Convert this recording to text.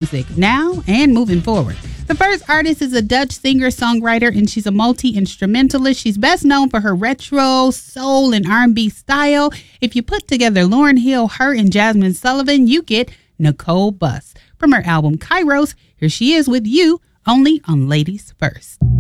music, now and moving forward. The first artist is a Dutch singer-songwriter, and she's a multi-instrumentalist. She's best known for her retro, soul, and R&B style. If you put together Lauryn Hill, her, and Jasmine Sullivan, you get Nicole Buss. From her album Kairos, here she is with You, only on Ladies First.